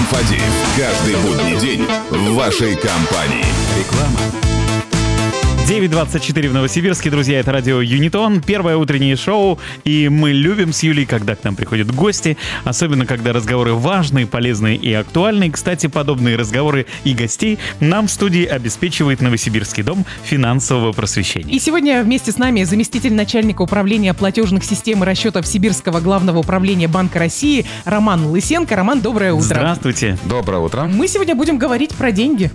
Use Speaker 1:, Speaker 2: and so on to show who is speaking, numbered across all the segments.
Speaker 1: Фадеев. Каждый будний день в вашей компании. Реклама.
Speaker 2: 9:24 в Новосибирске, друзья, это радио Юнитон, первое утреннее шоу, и мы любим с Юлей, когда к нам приходят гости, особенно когда разговоры важные, полезные и актуальные. Кстати, подобные разговоры и гостей нам в студии обеспечивает Новосибирский дом финансового просвещения.
Speaker 3: И сегодня вместе с нами заместитель начальника управления платежных систем и расчетов Сибирского главного управления Банка России Роман Лысенко. Роман, доброе утро.
Speaker 2: Здравствуйте.
Speaker 4: Доброе утро.
Speaker 3: Мы сегодня будем говорить про деньги.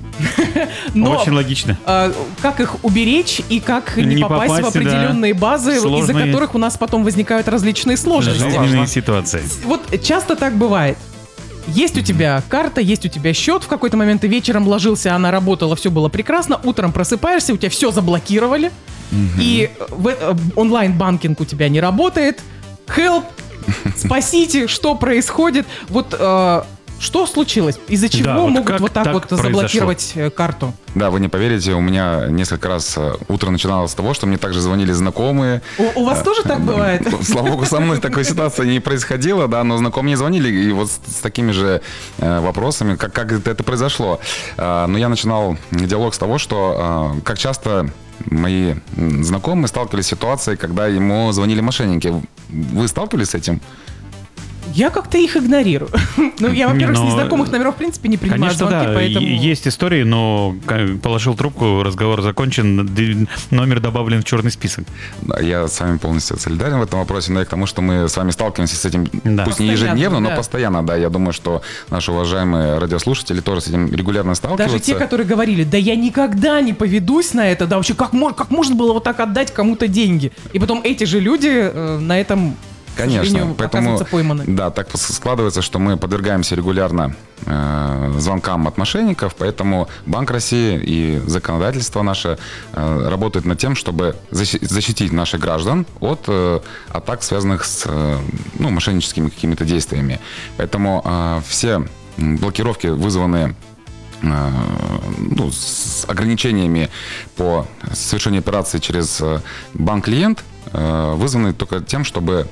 Speaker 3: Но
Speaker 2: Очень логично.
Speaker 3: как их уберечь и как не попасть в определенные базы,
Speaker 2: сложные,
Speaker 3: из-за которых у нас потом возникают различные сложности.
Speaker 2: Жизненные ситуации.
Speaker 3: Вот часто так бывает. Есть у тебя карта, есть у тебя счет, в какой-то момент ты вечером ложился, она работала, все было прекрасно, утром просыпаешься, у тебя все заблокировали, и онлайн-банкинг у тебя не работает. Help, спасите, что происходит? Вот что случилось? Из-за чего могут вот так вот заблокировать карту?
Speaker 4: Да, вы не поверите, у меня несколько раз утро начиналось с того, что мне также звонили знакомые.
Speaker 3: У вас тоже так бывает?
Speaker 4: Слава богу, со мной такой ситуации не происходило, да, но знакомые звонили, и вот с такими же вопросами, как это произошло. Но я начинал диалог с того, что как часто мои знакомые сталкивались с ситуацией, когда ему звонили мошенники. Вы сталкивались с этим?
Speaker 3: Я как-то их игнорирую. Ну, я, во-первых, с незнакомых номеров, в принципе, не принимаю звонки,
Speaker 2: да,
Speaker 3: поэтому...
Speaker 2: Есть истории, но положил трубку, разговор закончен, номер добавлен в черный список.
Speaker 4: Да, я с вами полностью солидарен в этом вопросе, но и к тому, что мы с вами сталкиваемся с этим,
Speaker 2: да.
Speaker 4: Пусть не ежедневно, но постоянно, да. Я думаю, что наши уважаемые радиослушатели тоже с этим регулярно сталкиваются.
Speaker 3: Даже те, которые говорили, да я никогда не поведусь на это, да вообще как можно было вот так отдать кому-то деньги? И потом эти же люди на этом...
Speaker 4: Конечно, поэтому
Speaker 3: да,
Speaker 4: так складывается, что мы подвергаемся регулярно звонкам от мошенников, поэтому Банк России и законодательство наше работает над тем, чтобы защитить наших граждан от атак, связанных с мошенническими какими-то действиями. Поэтому все блокировки, вызванные с ограничениями по совершению операций через банк-клиент, вызваны только тем, чтобы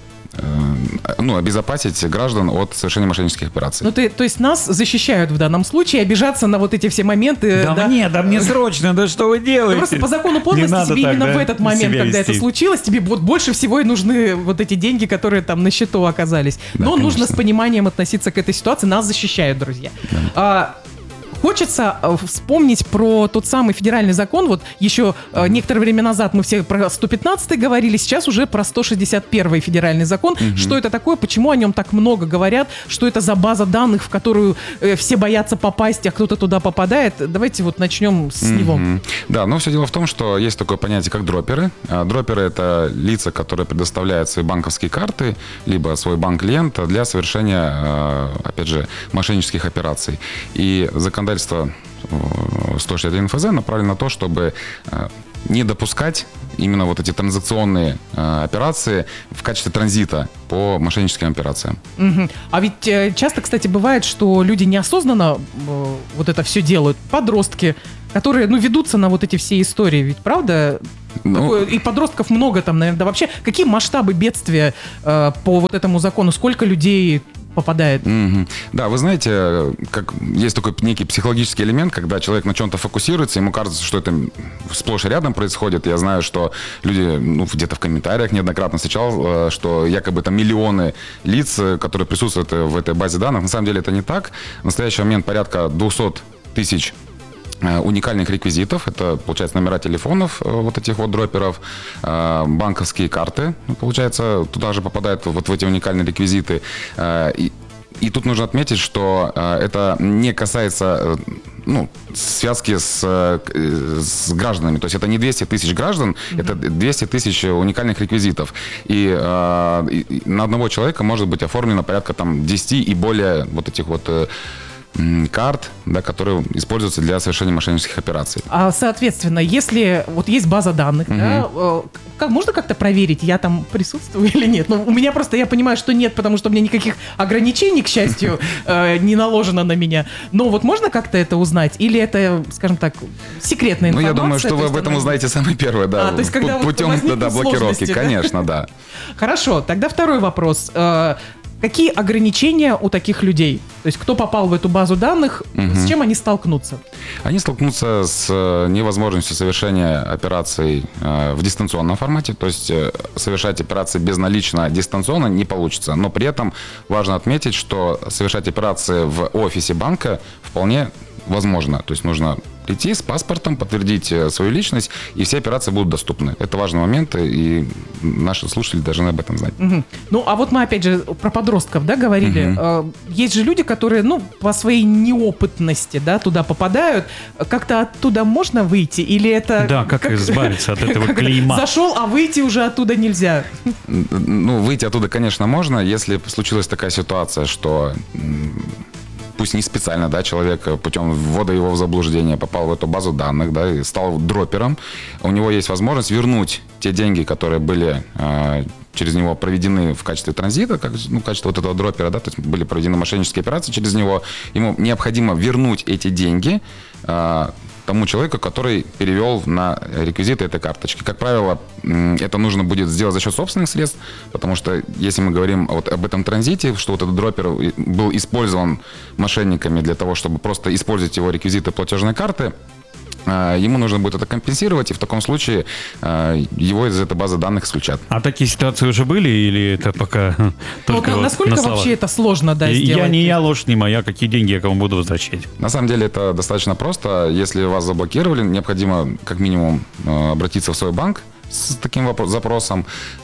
Speaker 4: обезопасить граждан от совершения мошеннических операций.
Speaker 3: То есть нас защищают в данном случае, обижаться на вот эти все моменты.
Speaker 2: Мне срочно, да что вы делаете?
Speaker 3: Просто по закону подлости тебе именно в этот момент, когда это случилось, тебе вот больше всего и нужны вот эти деньги, которые там на счету оказались. Но нужно с пониманием относиться к этой ситуации. Нас защищают, друзья. Да. Хочется вспомнить про тот самый федеральный закон. Вот еще некоторое время назад мы все про 115-й говорили, сейчас уже про 161-й федеральный закон. Что это такое, почему о нем так много говорят, что это за база данных, в которую все боятся попасть, а кто-то туда попадает. Давайте вот начнем с него.
Speaker 4: Да, все дело в том, что есть такое понятие, как дроперы. Дроперы — это лица, которые предоставляют свои банковские карты, либо свой банк-клиент для совершения, опять же, мошеннических операций. И законодательство 161 ФЗ направлено на то, чтобы не допускать именно вот эти транзакционные операции в качестве транзита по мошенническим операциям.
Speaker 3: А ведь часто, кстати, бывает, что люди неосознанно вот это все делают. Подростки, которые, ведутся на вот эти все истории. Ведь, правда? И подростков много там, наверное. Да вообще, какие масштабы бедствия по вот этому закону? Сколько людей попадает?
Speaker 4: Да, вы знаете, как есть такой некий психологический элемент, когда человек на чем-то фокусируется, ему кажется, что это сплошь и рядом происходит. Я знаю, что люди, где-то в комментариях неоднократно встречал, что якобы там миллионы лиц, которые присутствуют в этой базе данных. На самом деле это не так. В настоящий момент порядка 200 тысяч уникальных реквизитов. Это, получается, номера телефонов вот этих вот дроперов, банковские карты, получается, туда же попадают вот в эти уникальные реквизиты. И тут нужно отметить, что это не касается связки с гражданами. То есть это не 200 тысяч граждан, это 200 тысяч уникальных реквизитов. И на одного человека может быть оформлено порядка 10 и более вот этих вот карт, да, которые используются для совершения мошеннических операций.
Speaker 3: Соответственно, если вот есть база данных, можно как-то проверить, я там присутствую или нет? У меня просто, я понимаю, что нет, потому что у меня никаких ограничений, к счастью, не наложено на меня. Но вот можно как-то это узнать? Или это, скажем так, секретная информация?
Speaker 4: Я думаю, что вы об этом узнаете самое первое, да,
Speaker 3: то есть, когда
Speaker 4: путем блокировки, конечно, да.
Speaker 3: Хорошо, тогда второй вопрос. Какие ограничения у таких людей? То есть кто попал в эту базу данных, с чем они столкнутся?
Speaker 4: Они столкнутся с невозможностью совершения операций в дистанционном формате, то есть совершать операции безналично дистанционно не получится. Но при этом важно отметить, что совершать операции в офисе банка вполне возможно. То есть нужно прийти с паспортом, подтвердить свою личность, и все операции будут доступны. Это важный момент, и наши слушатели должны об этом знать.
Speaker 3: Ну, а вот мы, опять же, про подростков, да, говорили. Есть же люди, которые, по своей неопытности, да, туда попадают. Как-то оттуда можно выйти? Или это...
Speaker 2: Да, как избавиться от этого клейма?
Speaker 3: Зашел, а выйти уже оттуда нельзя.
Speaker 4: Выйти оттуда, конечно, можно, если случилась такая ситуация, что... Пусть не специально, да, человек путем ввода его в заблуждение попал в эту базу данных, да, и стал дропером. У него есть возможность вернуть те деньги, которые были через него проведены в качестве транзита, в качестве вот этого дропера, да, то есть были проведены мошеннические операции через него. Ему необходимо вернуть эти деньги тому человеку, который перевел на реквизиты этой карточки. Как правило, это нужно будет сделать за счет собственных средств, потому что если мы говорим вот об этом транзите, что вот этот дропер был использован мошенниками для того, чтобы просто использовать его реквизиты платежной карты, ему нужно будет это компенсировать, и в таком случае его из этой базы данных исключат.
Speaker 2: А такие ситуации уже были, или это пока только
Speaker 3: насколько
Speaker 2: на
Speaker 3: вообще это сложно, да, сделать?
Speaker 2: Я не я, ложь не моя, какие деньги я кому буду возвращать?
Speaker 4: На самом деле это достаточно просто. Если вас заблокировали, необходимо как минимум обратиться в свой банк с таким запросом,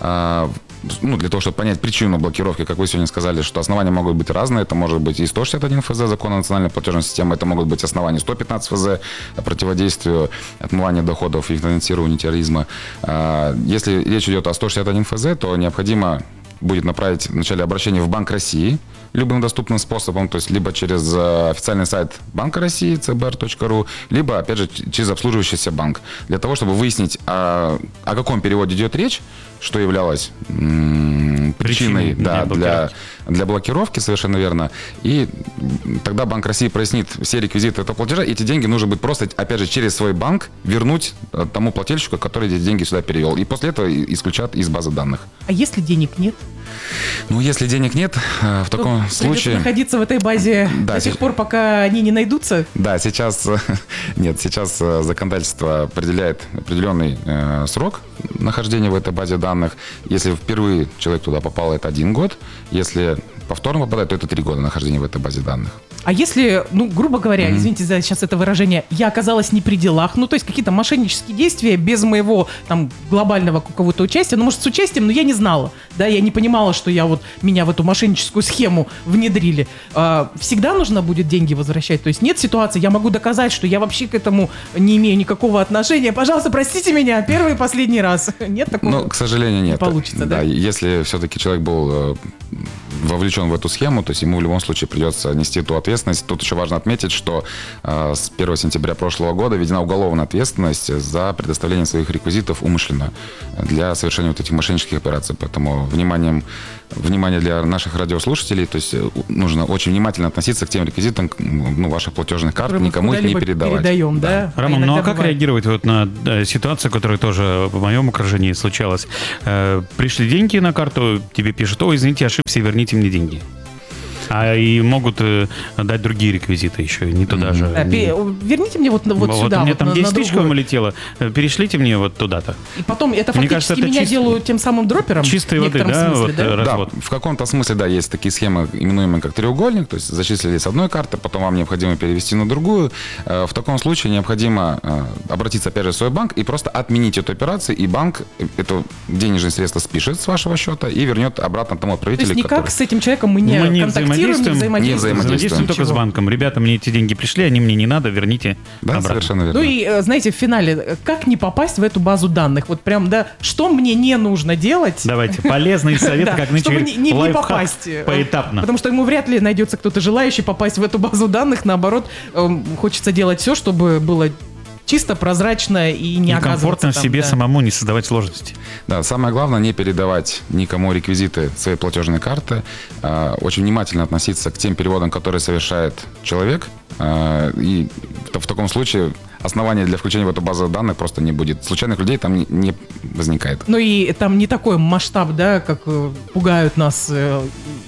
Speaker 4: для того, чтобы понять причину блокировки. Как вы сегодня сказали, что основания могут быть разные. Это может быть и 161 ФЗ, закон о национальной платежной системе, это могут быть основания 115 ФЗ, противодействию отмыванию доходов и финансированию терроризма. Если речь идет о 161 ФЗ, то необходимо будет направить вначале обращение в Банк России любым доступным способом, то есть либо через официальный сайт Банка России, cbr.ru, либо, опять же, через обслуживающийся банк, для того, чтобы выяснить, о каком переводе идет речь, что являлось причиной для блокировки, совершенно верно. И тогда Банк России прояснит все реквизиты этого платежа, и эти деньги нужно будет просто, опять же, через свой банк вернуть тому плательщику, который эти деньги сюда перевел. И после этого исключат из базы данных.
Speaker 3: А если денег нет?
Speaker 4: Если денег нет, в таком случае...
Speaker 3: находиться в этой базе до тех пор, пока они не найдутся?
Speaker 4: Да, сейчас законодательство определяет определенный срок нахождения в этой базе данных. Если впервые человек туда попал, это 1 год. Если повторно попадает, то это 3 года нахождения в этой базе данных.
Speaker 3: А если, грубо говоря, извините за сейчас это выражение, я оказалась не при делах, то есть какие-то мошеннические действия без моего глобального какого-то участия, может, с участием, но я не знала, да, я не понимала, что меня в эту мошенническую схему внедрили. Всегда нужно будет деньги возвращать? То есть нет ситуации, я могу доказать, что я вообще к этому не имею никакого отношения, пожалуйста, простите меня, первый и последний раз. Нет такого?
Speaker 4: К сожалению, нет.
Speaker 3: Не получится, да?
Speaker 4: Если все-таки человек был вовлечен в эту схему, то есть ему в любом случае придется нести эту ответственность. Тут еще важно отметить, что с 1 сентября прошлого года введена уголовная ответственность за предоставление своих реквизитов умышленно для совершения вот этих мошеннических операций. Поэтому внимание для наших радиослушателей, то есть нужно очень внимательно относиться к тем реквизитам ваших платежных карт, никому их не передавать.
Speaker 3: Передаем, да?
Speaker 2: Роман, а как реагировать на ситуацию, которая тоже в моем окружении случалась? Пришли деньги на карту, тебе пишут: извините, ошибся, верните мне деньги. И могут дать другие реквизиты еще, не туда же.
Speaker 3: Верните мне вот сюда.
Speaker 2: У меня там 10 тысяч вам улетело, перешлите мне вот туда-то.
Speaker 3: И потом это фактически меня делают тем самым дропером?
Speaker 2: Чистой воды, да?
Speaker 4: Да, в каком-то смысле, да, есть такие схемы, именуемые как треугольник, то есть зачислили с одной карты, потом вам необходимо перевести на другую. В таком случае необходимо обратиться, опять же, в свой банк и просто отменить эту операцию, и банк это денежные средства спишет с вашего счета и вернет обратно тому отправителю.
Speaker 3: То есть никак с этим человеком мы не контактируем? Не
Speaker 2: взаимодействуем только с банком. Ребята, мне эти деньги пришли, они мне не надо, верните обратно.
Speaker 4: Совершенно верно.
Speaker 3: И, знаете, в финале, как не попасть в эту базу данных? Вот прям, да, что мне не нужно делать?
Speaker 2: Давайте, полезный совет, как начать
Speaker 3: не попасть.
Speaker 2: Поэтапно.
Speaker 3: Потому что ему вряд ли найдется кто-то желающий попасть в эту базу данных. Наоборот, хочется делать все, чтобы было чисто, прозрачно и не оказываться
Speaker 2: комфортно себе самому, не создавать сложности.
Speaker 4: Да, самое главное, не передавать никому реквизиты своей платежной карты. Очень внимательно относиться к тем переводам, которые совершает человек. И в таком случае основания для включения в эту базу данных просто не будет. Случайных людей там не возникает.
Speaker 3: И там не такой масштаб, да, как пугают нас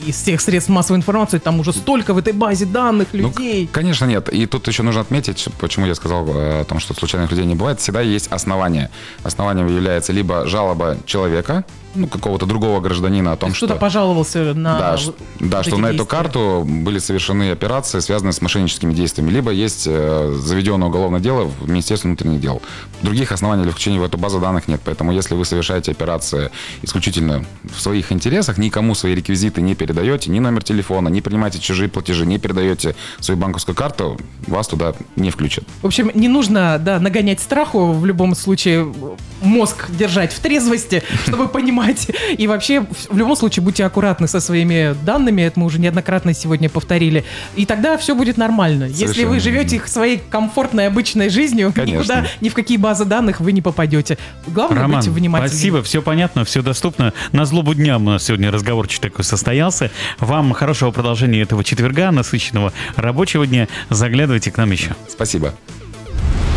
Speaker 3: из всех средств массовой информации, там уже столько в этой базе данных людей.
Speaker 4: Ну, конечно, нет. И тут еще нужно отметить, почему я сказал о том, что случайных людей не бывает. Всегда есть основания. Основанием является либо жалоба человека, какого-то другого гражданина о том, что...
Speaker 3: Кто-то пожаловался на...
Speaker 4: Да, что на эту карту были совершены операции, связанные с мошенническими действиями. Либо есть заведенное уголовное дело в Министерстве внутренних дел. Других оснований для включения в эту базу данных нет. Поэтому если вы совершаете операции исключительно в своих интересах, никому свои реквизиты не передаете, ни номер телефона, не принимаете чужие платежи, не передаете свою банковскую карту, вас туда не включат.
Speaker 3: В общем, не нужно нагонять страху, в любом случае мозг держать в трезвости, чтобы понимать. И вообще, в любом случае, будьте аккуратны со своими данными, это мы уже неоднократно сегодня повторили, и тогда все будет нормально. Совершенно. Если вы живете своей комфортной, обычной жизнью, никуда, ни в какие базы данных вы не попадете. Главное,
Speaker 2: Роман,
Speaker 3: быть внимательным.
Speaker 2: Спасибо, все понятно, все доступно. На злобу дня у нас сегодня разговорчик такой состоялся. Вам хорошего продолжения этого четверга, насыщенного рабочего дня. Заглядывайте к нам еще.
Speaker 4: Спасибо.